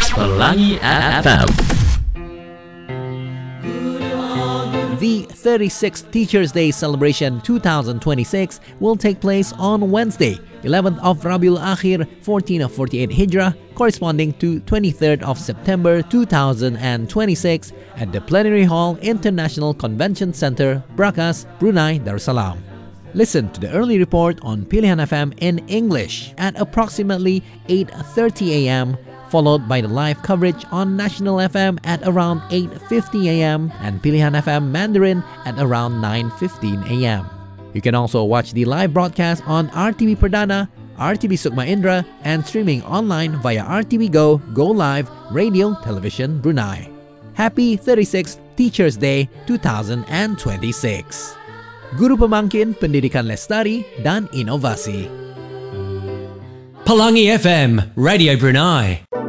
Pelangi FM. The 36th Teachers' Day celebration 2026 will take place on Wednesday, 11th of Rabiul Akhir 1448 Hijrah, corresponding to 23rd of September 2026 at the Plenary Hall International Convention Center, Brakas, Brunei Darussalam. Listen to the early report on Pilihan FM in English at approximately 8:30 a.m., followed by the live coverage on National FM at around 8:50 a.m. and Pilihan FM Mandarin at around 9:15 a.m. You can also watch the live broadcast on RTV Perdana, RTV Sukma Indra, and streaming online via RTV Go, Go Live, Radio, Television Brunei. Happy 36th Teachers' Day 2026. Guru Pemangkin Pendidikan Lestari dan Inovasi. Pelangi FM, Radio Brunei.